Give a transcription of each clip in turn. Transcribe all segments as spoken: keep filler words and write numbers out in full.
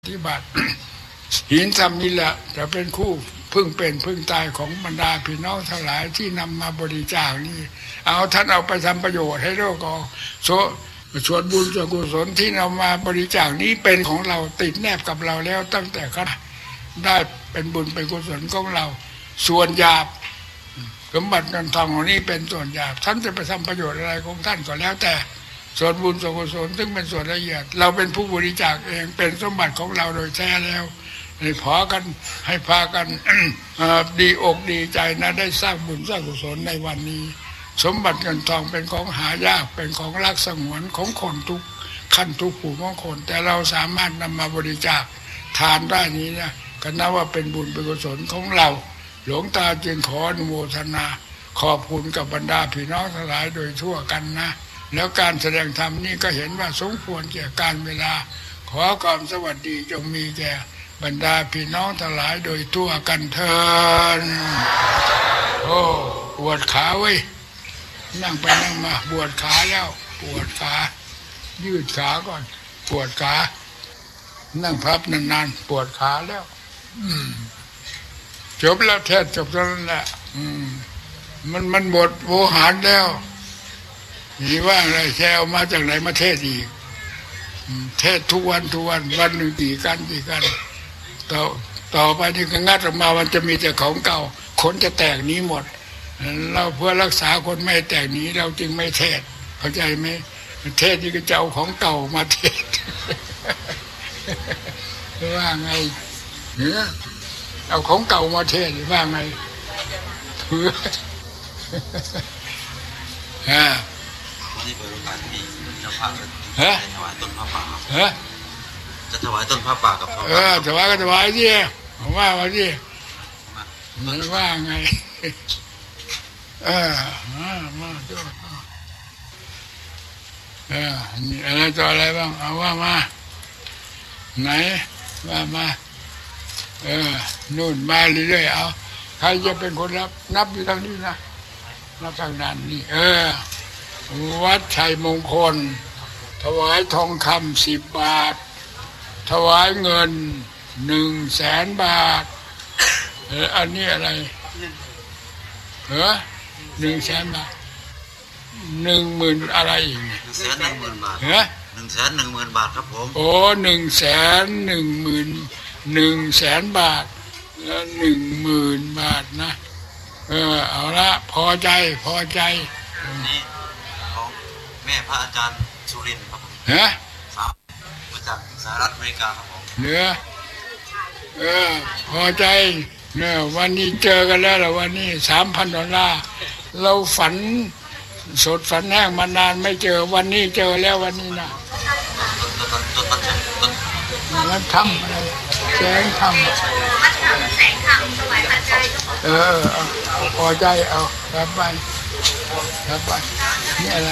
ปฏิบัติ หินซ้ำนี่แหละจะเป็นคู่พึ่งเป็นพึ่งตายของบรรดาพี่น้องทั้งหลายที่นำมาบริจาคนี่เอาท่านเอาไปทำประโยชน์ให้โลกก็โสส่วนบุญส่วนกุศลที่นำมาบริจาคนี้เป็นของเราติดแนบกับเราแล้วตั้งแต่ขณะได้เป็นบุญเป็นกุศลของเราส่วนหยาบสมบัติเงินทองของนี้เป็นส่วนหยาบท่านจะไปทำประโยชน์อะไรของท่านก็แล้วแต่ส่วนบุญส่วนกุศลซึ่งเป็นส่วนละเอียดเราเป็นผู้บริจาคเองเป็นสมบัติของเราโดยแท้แล้วให้พอกันให้พากัน ดีอกดีใจนะได้สร้างบุญสร้างกุศลในวันนี้สมบัติเงินทองเป็นของหายากเป็นของรักสงวนของคนทุกขั้นทุกผู้ของคนแต่เราสามารถนำมาบริจาคทานได้นี้นะก็นับว่าเป็นบุญเป็นกุศลของเราหลวงตาจึงขออนุโมทนาขอบคุณกับบรรดาพี่น้องทั้งหลายโดยทั่วกันนะแล้วการแสดงธรรมนี่ก็เห็นว่าสมควรแก่การเวลาขอความสวัสดีจงมีแก่บรรดาพี่น้องทั้งหลายโดยทั่วกันเถิดโอ้ปวดขาเว้ยนั่งไปนั่งมาปวดขาแล้วปวดขายืดขาก่อนปวดขานั่งพับนานๆปวดขาแล้วอืมจบแล้วเทศจบแล้วนั่นแหละอืมมันมันหมดโวหารแล้วนี่ว่าอะไรแค่เอามาจากไหนมาเทศอีกเทศทุกวันทุกวันวันหนึ่งกี่กันกี่กันต่อต่อไปที่งัดออกมามันจะมีแต่ของเก่าคนจะแตกนี้หมดเราเพื่อรักษาคนไม่แตกนี้เราจึงไม่เทศเข้าใจไหมเทศนี่ก็จะเอาของเก่ามาเทศว่าไงเนี่ยเอาของเก่ามาเทศว่าไงเพื่อฮะนี่เปิดโอกาสที่เจ้าภาพฮะถวายต้นผ้าป่าฮะจะถวายต้นผ้าป่ากับเขาเออถวายก็ถวายสิว่าว่าสิมันว่าไงเออมามาด้วยเออนี่อะไรต่ออะไรบ้างเอาว่ามาไหนว่ามาเออนู่นมาเรื่อยๆเอาใครจะเป็นคนรับนับอยู่ทางนี้นะนับทางนั้นนี่เออวัดชัยมงคลถวายทองคำสิบบาทถวายเงินหนึ่งแสนบาทเอออันนี้อะไรเหรอหนึ่งแสนบาทหนึ่งหมื่นอะไรอีกหนึ่งแสนหนึ่งหมื่นบาทเหรอหนึ่งแสนหนึ่งหมื่นบาทครับผมโอ้หนึ่งแสนหนึ่งหมื่นหนึ่งแสนบาทแล้วหนึ่งหมื่นบาทนะเออเอาละพอใจพอใจนี่ของแม่พระอาจารย์สุรินทร์ครับฮะสาวมาจากสหรัฐอเมริกาครับผมเนื้อเออพอใจเนี่ยวันนี้เจอกันแล้วล่ะวันนี้สามพันดอลลาร์เราฝันสดฝันแห้งมานานไม่เจอวันนี้เจอแล้ววันนี้นะมันทำอะไรแสงทำเออพอใจเอารับไปรับไปนี่อะไร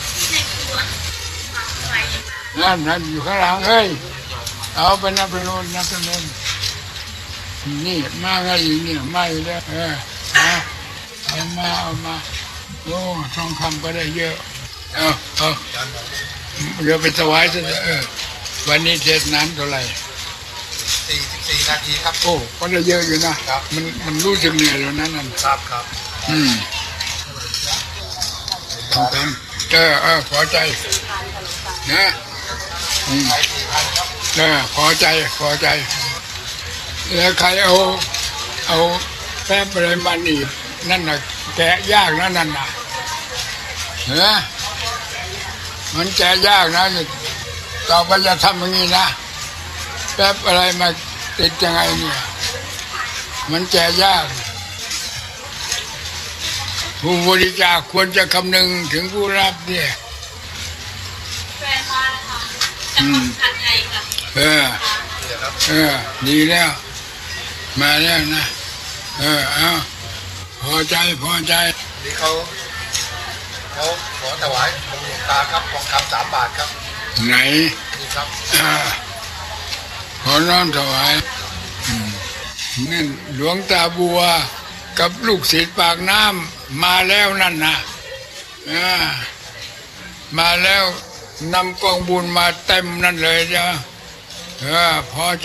นั่นนั่นอยู่ข้างหลังเฮ้ยเอาไปนับไปโน่นนับไปโน่นนี่มาไงอีกเนี่ยมาอีกแล้วเออเอาเอามาเอามาโอ้ทองคำก็ได้เยอะเอาเอาเดี๋ยวไปถวายซะเออวันนี้เทศน้ำเท่าไหร่สี่สิบสี่นาทีครับโอ้ก็ได้เยอะอยู่นะมันมันรู้สึกเหนื่อยแล้วนั่นนั่นครับครับอืมทองคำเออเออพอใจนะอืมเออพอใจพอใจแล้วใครเอาเอาแป๊บอะไรมาหนีบนั่นน่ะแกะยากนะนั่นน่ะเฮ้ยมันแกะยากนะต่อไปจะทำอย่างนี้นะแป๊บอะไรมาติดยังไงเนี่ยมันแกะยากผู้บริจาคควรจะคำนึงถึงผู้รับเนี่ยอืมเออเออดีแล้วมาแล้วนะเออเอาพอใจพอใจนี่เขาเขาขอถวายหลวงตาครับทองคำสามบาทครับไหนนี่ครับอ่าขอน้อมถวายนั่นหลวงตาบัวกับลูกศิษย์ปากน้ำมาแล้วนั่นนะอ่ามาแล้วนำกองบุญมาเต็มนั่นเลยจ้ะเออพอใจ